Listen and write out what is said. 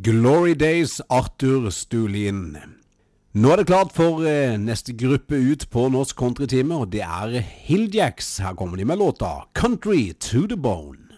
Glory Days, Arthur Stulin. Nå det klart for neste gruppe ut på Norsk Country-time, og det Hilljacks. Her kommer de med låta Country to the Bone.